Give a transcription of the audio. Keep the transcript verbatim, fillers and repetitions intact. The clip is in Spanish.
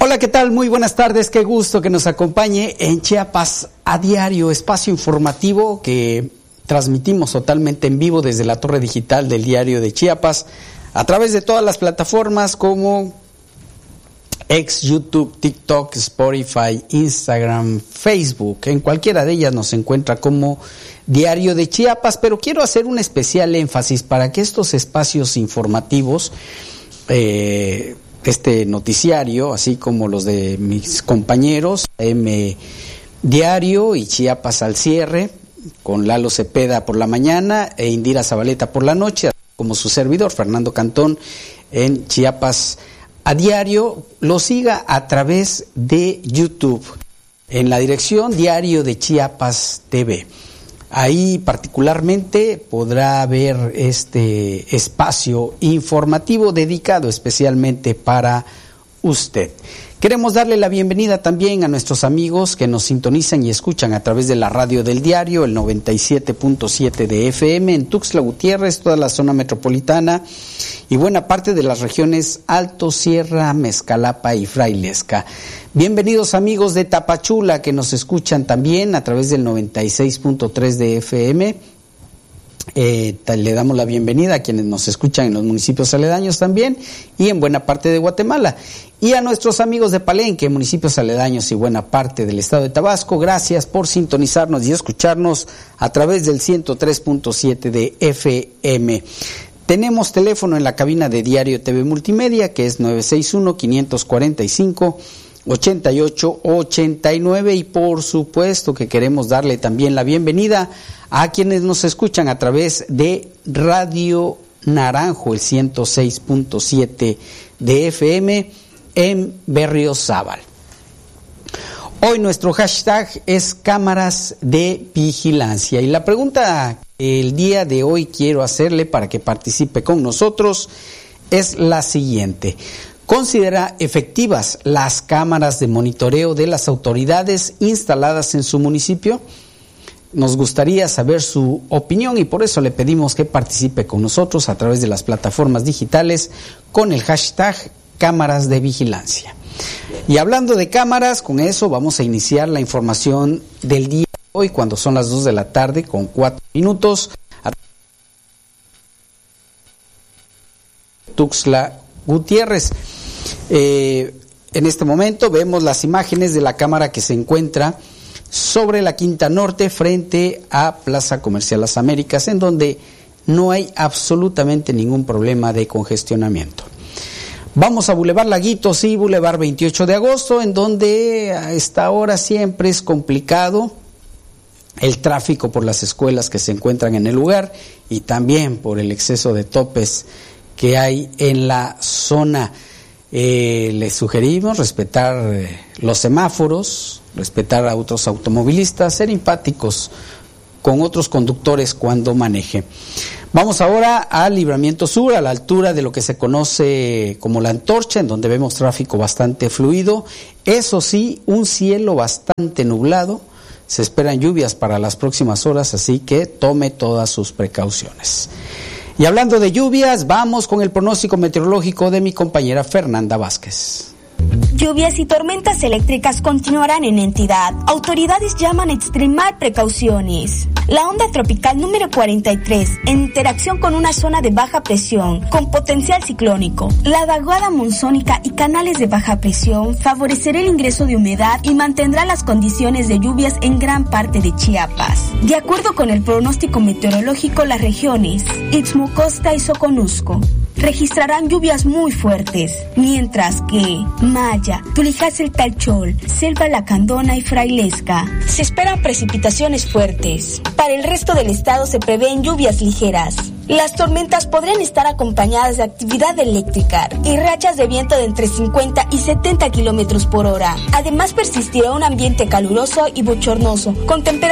Hola, ¿qué tal? Muy buenas tardes, qué gusto que nos acompañe en Chiapas a Diario, espacio informativo que transmitimos totalmente en vivo desde la torre digital del Diario de Chiapas, a través de todas las plataformas como X, YouTube, TikTok, Spotify, Instagram, Facebook. En cualquiera de ellas nos encuentra como Diario de Chiapas, pero quiero hacer un especial énfasis para que estos espacios informativos, eh, este noticiario, así como los de mis compañeros, M Diario y Chiapas al cierre, con Lalo Cepeda por la mañana e Indira Zabaleta por la noche, como su servidor, Fernando Cantón, en Chiapas a Diario, lo siga a través de YouTube, en la dirección Diario de Chiapas T V. Ahí particularmente podrá ver este espacio informativo dedicado especialmente para usted. Queremos darle la bienvenida también a nuestros amigos que nos sintonizan y escuchan a través de la radio del diario, el noventa y siete punto siete de F M en Tuxtla Gutiérrez, toda la zona metropolitana y buena parte de las regiones Alto, Sierra, Mezcalapa y Frailesca. Bienvenidos amigos de Tapachula que nos escuchan también a través del noventa y seis punto tres de F M. Eh, le damos la bienvenida a quienes nos escuchan en los municipios aledaños también y en buena parte de Guatemala. Y a nuestros amigos de Palenque, municipios aledaños y buena parte del estado de Tabasco, gracias por sintonizarnos y escucharnos a través del ciento tres punto siete de F M. Tenemos teléfono en la cabina de Diario T V Multimedia, que es nueve seis uno, cinco cuatro cinco, ocho ocho ocho nueve, y por supuesto que queremos darle también la bienvenida a quienes nos escuchan a través de Radio Naranjo, el ciento seis punto siete de F M en Berriozábal. Hoy nuestro hashtag es cámaras de vigilancia y la pregunta que el día de hoy quiero hacerle para que participe con nosotros es la siguiente: ¿considera efectivas las cámaras de monitoreo de las autoridades instaladas en su municipio? Nos gustaría saber su opinión y por eso le pedimos que participe con nosotros a través de las plataformas digitales con el hashtag cámaras de vigilancia. Y hablando de cámaras, con eso vamos a iniciar la información del día de hoy cuando son las dos de la tarde con cuatro minutos. Tuxtla Gutiérrez. Eh, en este momento vemos las imágenes de la cámara que se encuentra sobre la Quinta Norte frente a Plaza Comercial Las Américas, en donde no hay absolutamente ningún problema de congestionamiento. Vamos a Boulevard Laguitos y Boulevard veintiocho de agosto, en donde a esta hora siempre es complicado el tráfico por las escuelas que se encuentran en el lugar y también por el exceso de topes que hay en la zona. Eh, les sugerimos respetar eh, los semáforos, respetar a otros automovilistas, ser empáticos con otros conductores cuando maneje. Vamos ahora al Libramiento Sur, a la altura de lo que se conoce como La Antorcha, en donde vemos tráfico bastante fluido. Eso sí, un cielo bastante nublado. Se esperan lluvias para las próximas horas, así que tome todas sus precauciones. Y hablando de lluvias, vamos con el pronóstico meteorológico de mi compañera Fernanda Vázquez. Lluvias y tormentas eléctricas continuarán en entidad. Autoridades llaman a extremar precauciones. La onda tropical número cuarenta y tres, en interacción con una zona de baja presión, con potencial ciclónico, la vaguada monzónica y canales de baja presión favorecerá el ingreso de humedad y mantendrá las condiciones de lluvias en gran parte de Chiapas. De acuerdo con el pronóstico meteorológico, las regiones Istmo, Costa y Soconusco registrarán lluvias muy fuertes, mientras que Maya, Tulijaces, Talchol, Selva Lacandona y Frailesca se esperan precipitaciones fuertes. Para el resto del estado se prevén lluvias ligeras. Las tormentas podrían estar acompañadas de actividad eléctrica y rachas de viento de entre cincuenta y setenta kilómetros por hora. Además persistirá un ambiente caluroso y bochornoso, con temperaturas